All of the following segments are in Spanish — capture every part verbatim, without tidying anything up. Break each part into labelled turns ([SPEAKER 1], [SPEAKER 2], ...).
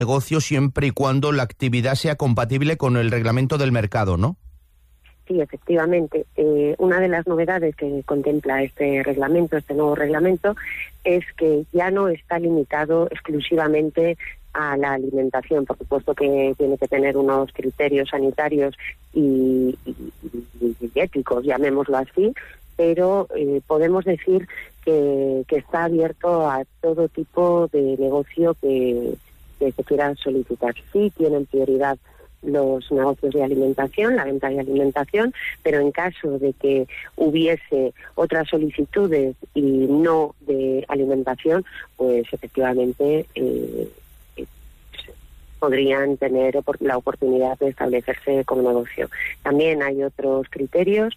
[SPEAKER 1] negocio siempre y cuando la actividad sea compatible con el reglamento del mercado, ¿no?
[SPEAKER 2] Sí, efectivamente. Eh, una de las novedades que contempla este reglamento, este nuevo reglamento, es que ya no está limitado exclusivamente a la alimentación. Por supuesto que tiene que tener unos criterios sanitarios y, y, y éticos, llamémoslo así, pero eh, podemos decir que, que está abierto a todo tipo de negocio que, que se quiera solicitar. Sí tienen prioridad los negocios de alimentación, la venta de alimentación, pero en caso de que hubiese otras solicitudes y no de alimentación, pues efectivamente eh, podrían tener la oportunidad de establecerse como negocio. También hay otros criterios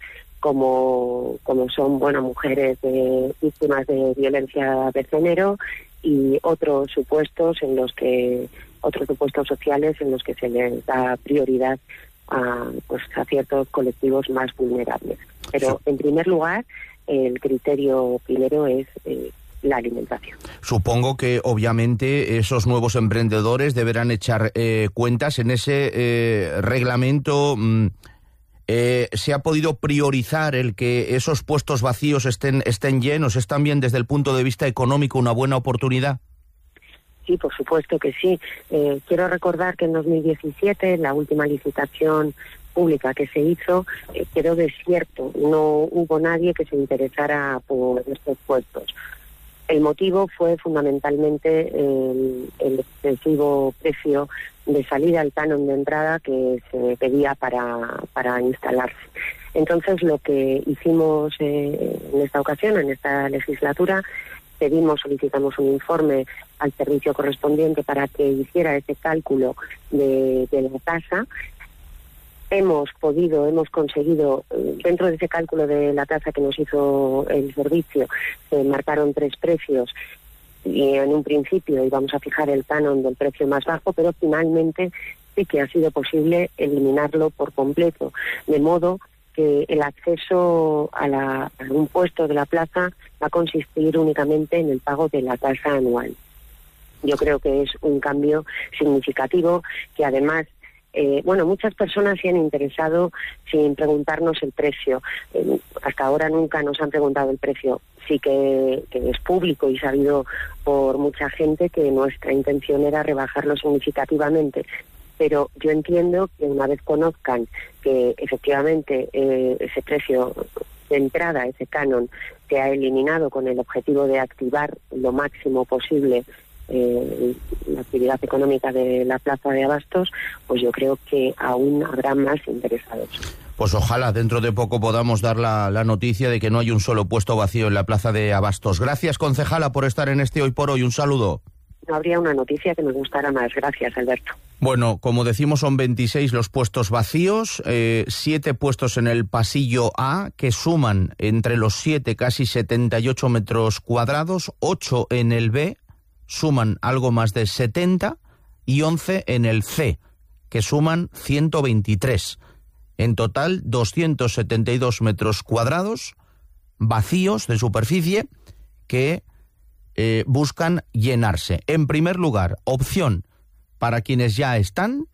[SPEAKER 2] como como son bueno mujeres de, víctimas de violencia de género y otros supuestos en los que otros supuestos sociales en los que se les da prioridad a pues a ciertos colectivos más vulnerables. Pero en primer lugar el criterio primero es eh, la alimentación.
[SPEAKER 1] Supongo que obviamente esos nuevos emprendedores deberán echar eh, cuentas en ese eh, reglamento. Mmm, eh, ¿Se ha podido priorizar el que esos puestos vacíos estén, estén llenos? ¿Es también desde el punto de vista económico una buena oportunidad?
[SPEAKER 2] Sí, por supuesto que sí. Eh, quiero recordar que en dos mil diecisiete, la última licitación pública que se hizo, eh, quedó desierto. No hubo nadie que se interesara por estos puestos. El motivo fue fundamentalmente el, el excesivo precio de salida al canon de entrada que se pedía para, para instalarse. Entonces, lo que hicimos eh, en esta ocasión, en esta legislatura, pedimos, solicitamos un informe al servicio correspondiente para que hiciera ese cálculo de, de la tasa. Hemos podido, hemos conseguido, dentro de ese cálculo de la tasa que nos hizo el servicio, se marcaron tres precios y en un principio íbamos a fijar el canon del precio más bajo, pero finalmente sí que ha sido posible eliminarlo por completo, de modo que el acceso a, la, a un puesto de la plaza va a consistir únicamente en el pago de la tasa anual. Yo creo que es un cambio significativo que además Eh, bueno, muchas personas se han interesado sin preguntarnos el precio. Eh, hasta ahora nunca nos han preguntado el precio. Sí que, que es público y sabido por mucha gente que nuestra intención era rebajarlo significativamente. Pero yo entiendo que una vez conozcan que efectivamente eh, ese precio de entrada, ese canon, se ha eliminado con el objetivo de activar lo máximo posible Eh, la actividad económica de la plaza de Abastos, pues yo creo que aún habrá más interesados.
[SPEAKER 1] Pues ojalá dentro de poco podamos dar la, la noticia de que no hay un solo puesto vacío en la plaza de Abastos. Gracias, concejala, por estar en este Hoy por Hoy. Un saludo.
[SPEAKER 2] No habría una noticia que me gustara más. Gracias, Alberto.
[SPEAKER 1] Bueno, como decimos, son veintiséis los puestos vacíos, eh, siete puestos en el pasillo A, que suman entre los siete casi setenta y ocho metros cuadrados, ocho en el B, suman algo más de setenta, y once en el C, que suman ciento veintitrés. En total, doscientos setenta y dos metros cuadrados vacíos de superficie que eh, buscan llenarse. En primer lugar, opción para quienes ya están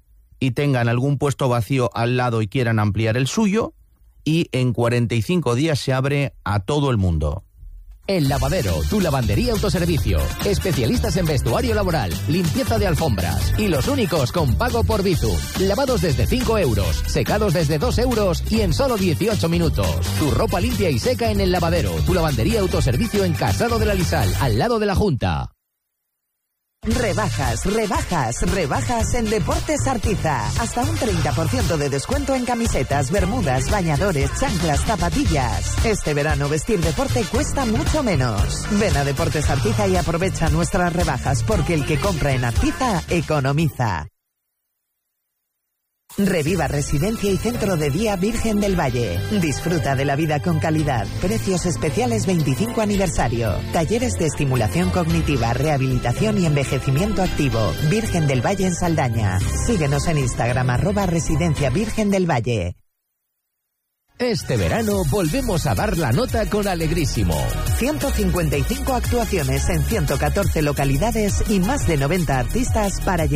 [SPEAKER 1] y tengan algún puesto vacío al lado y quieran ampliar el suyo, y en cuarenta y cinco días se abre a todo el mundo.
[SPEAKER 3] El Lavadero, tu lavandería autoservicio. Especialistas en vestuario laboral, limpieza de alfombras y los únicos con pago por Bizum. Lavados desde cinco euros, secados desde dos euros y en solo dieciocho minutos. Tu ropa limpia y seca en El Lavadero, tu lavandería autoservicio en Casado de la Lisal, al lado de la Junta.
[SPEAKER 4] Rebajas, rebajas, rebajas en Deportes Artiza. Hasta un treinta por ciento de descuento en camisetas, bermudas, bañadores, chanclas, zapatillas. Este verano vestir deporte cuesta mucho menos. Ven a Deportes Artiza y aprovecha nuestras rebajas, porque el que compra en Artiza economiza. Reviva Residencia y Centro de Día Virgen del Valle. Disfruta de la vida con calidad. Precios especiales veinticinco aniversario. Talleres de estimulación cognitiva, rehabilitación y envejecimiento activo. Virgen del Valle en Saldaña. Síguenos en Instagram, arroba Residencia Virgen del Valle.
[SPEAKER 3] Este verano volvemos a dar la nota con Alegrísimo.
[SPEAKER 4] ciento cincuenta y cinco actuaciones en ciento catorce localidades y más de noventa artistas para